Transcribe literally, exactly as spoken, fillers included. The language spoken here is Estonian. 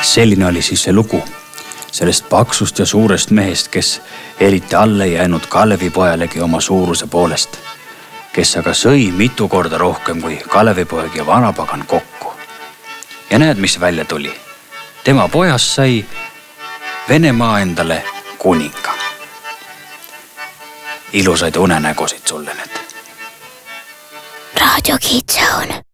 selline oli siis see lugu sellest paksust ja suurest mehest, kes eriti alla jäänud Kalevipojalegi oma suuruse poolest, kes aga sõi mitu korda rohkem kui Kalevipoeg ja vanapagan kokku. Ja näed, mis välja tuli. Tema pojast sai Venemaa endale kuninga. Ilusaid unenägusid sulle nüüd. Raadio Kids Zone.